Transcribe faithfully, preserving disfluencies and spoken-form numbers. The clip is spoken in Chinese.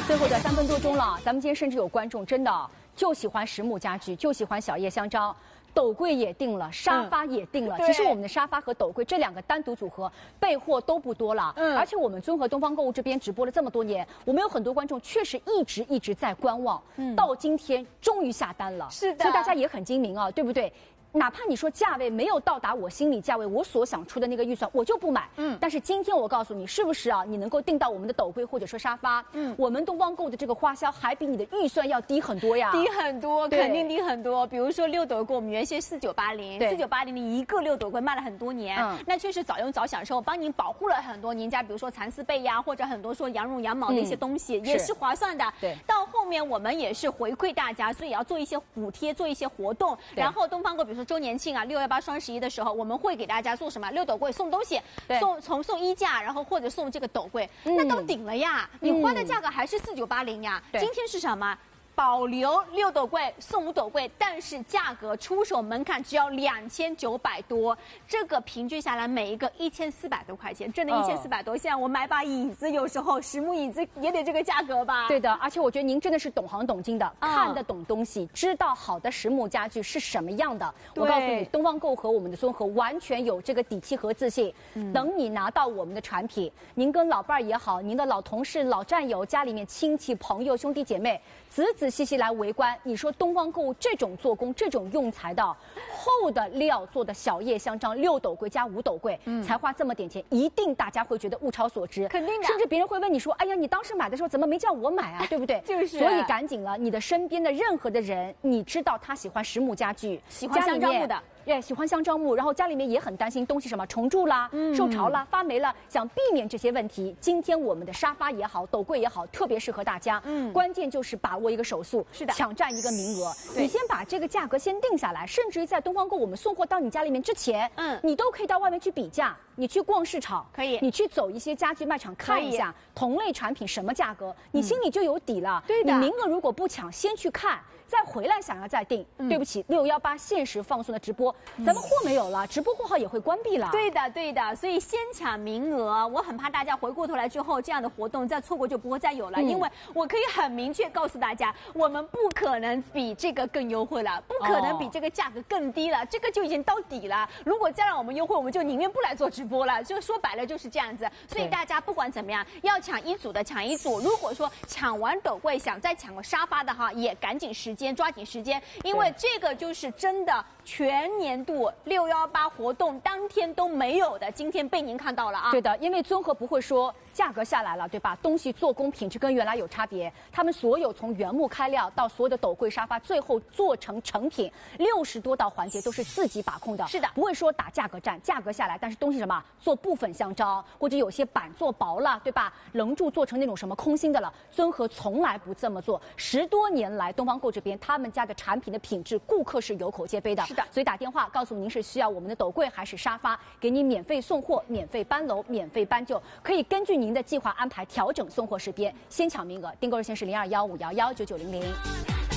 最后的三分多钟了，咱们今天甚至有观众真的就喜欢实木家具，就喜欢小叶香樟。 斗柜也定了，沙发也定了。嗯、其实我们的沙发和斗柜这两个单独组合备货都不多了。嗯，而且我们综合东方购物这边直播了这么多年，我们有很多观众确实一直一直在观望，嗯，到今天终于下单了。是的，所以大家也很精明啊，对不对？ 哪怕你说价位没有到达我心理价位，我所想出的那个预算，我就不买。嗯，但是今天我告诉你，是不是啊？你能够订到我们的斗柜或者说沙发，嗯，我们东方购的这个花销还比你的预算要低很多呀， 低很多，肯定低很多。比如说六斗柜，我们原先四九八零，四九八零你一个六斗柜卖了很多年，嗯，那确实早用早享受，帮您保护了很多您家，比如说蚕丝被呀，或者很多说羊绒羊毛的一些东西，嗯、也是划算的。对，到后面我们也是回馈大家，所以要做一些补贴，做一些活动。然后东方购，比如说周年庆啊，六。 六幺八双十一的时候，我们会给大家做什么？六斗柜送东西，送从送衣架，然后或者送这个斗柜，嗯、那都顶了呀！你花的价格还是四九八零呀。今天是什么？ 保留六斗柜送五斗柜，但是价格出手门槛只要两千九百多，这个平均下来每一个一千四百多块钱，真的一千四百多。现在我买把椅子，有时候实木椅子也得这个价格吧？ 对的，而且我觉得您真的是懂行懂经的，哦、看得懂东西，知道好的实木家具是什么样的。我告诉你，东方购和我们的综合完全有这个底气和自信。嗯、等你拿到我们的产品，您跟老伴儿也好，您的老同事、老战友、家里面亲戚、朋友、兄弟姐妹。 仔仔细细来围观，你说东方购物这种做工、这种用材的厚的料做的小叶香樟六斗柜加五斗柜，嗯，才花这么点钱，一定大家会觉得物超所值， 肯定的。 甚至别人会问你说：“哎呀，你当时买的时候怎么没叫我买啊？对不对？”就是。所以赶紧了，你的身边的任何的人，你知道他喜欢实木家具， 喜欢香樟木的。 对，喜欢香樟木，然后家里面也很担心东西什么虫蛀啦、嗯、受潮啦、发霉了，想避免这些问题。今天我们的沙发也好，斗柜也好，特别适合大家。嗯，关键就是把握一个手速，是的，抢占一个名额。你先把这个价格先定下来，甚至于在东方购我们送货到你家里面之前，嗯，你都可以到外面去比价，你去逛市场，可以，你去走一些家具卖场看一下同类产品什么价格，你心里就有底了。对的，你名额如果不抢，先去看。 再回来想要再订，嗯、对不起，六幺八限时放送的直播，嗯、咱们货没有了，直播货号也会关闭了。 对的，对的，所以先抢名额，我很怕大家回过头来之后，这样的活动再错过就不会再有了，嗯、因为我可以很明确告诉大家，我们不可能比这个更优惠了，不可能比这个价格更低了，哦、这个就已经到底了。如果再让我们优惠，我们就宁愿不来做直播了。就说白了就是这样子。所以大家不管怎么样，要抢一组的抢一组，如果说抢完斗柜想再抢个沙发的哈，也赶紧时间抓紧时间。 因为这个就是真的全年度六幺八活动当天都没有的，今天被您看到了啊！ 对的，因为综合不会说价格下来了，对吧？东西做工品质跟原来有差别，他们所有从原木开料到所有的斗柜沙发，最后做成成品，六十多道环节都是自己把控的。是的，不会说打价格战，价格下来，但是东西什么做部分香樟，或者有些板做薄了，对吧？棱柱做成那种什么空心的了，综合从来不这么做。十多年来，东方购这边他们家的产品的品质，顾客是有口皆碑的。是的，所以打电话告诉您是需要我们的斗柜还是沙发，给你免费送货、免费搬楼、免费搬救，可以根据您的计划安排调整送货时间。先抢名额，订购热线是零二幺五幺幺九九零零。